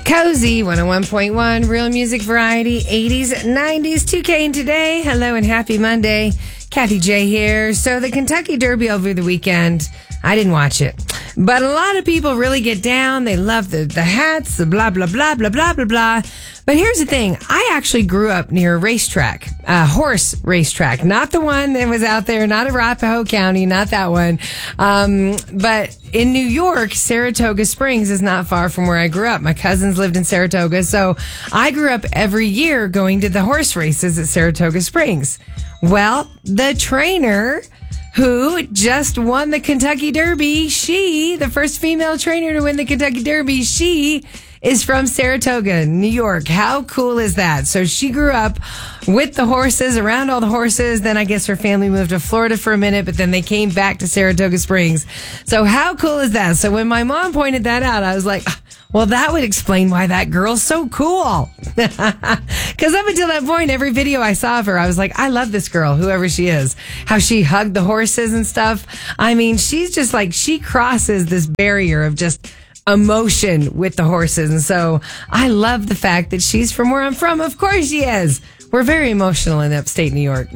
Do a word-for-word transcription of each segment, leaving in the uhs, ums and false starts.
Cozy one oh one point one, real music variety, eighties, nineties, two K and today. Hello and happy Monday. Kathy J here. So the Kentucky Derby over the weekend, I didn't watch it, but a lot of people really get down. They love the, the hats, the blah, blah, blah, blah, blah, blah, blah. But here's the thing. I actually grew up near a racetrack, a horse racetrack, not the one that was out there, not Arapahoe County, not that one. Um, but in New York, Saratoga Springs is not far from where I grew up. My cousins lived in Saratoga. So I grew up every year going to the horse races at Saratoga Springs. Well, the trainer who just won the Kentucky Derby, she, the first female trainer to win the Kentucky Derby, she is from Saratoga, New York. How cool is that? So she grew up with the horses, around all the horses. Then I guess her family moved to Florida for a minute, but then they came back to Saratoga Springs. So how cool is that? So when my mom pointed that out, I was like, well, that would explain why that girl's so cool. Because up until that point, every video I saw of her, I was like, I love this girl, whoever she is. How she hugged the horses and stuff. I mean, she's just like, she crosses this barrier of just emotion with the horses. And so I love the fact that she's from where I'm from. Of course she is. We're very emotional in upstate New York.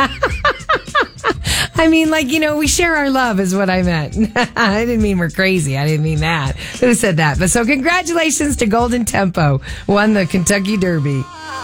I mean, like, you know, we share our love is what I meant. I didn't mean we're crazy. I didn't mean that. Who said that? But so congratulations to Golden Tempo, won the Kentucky Derby.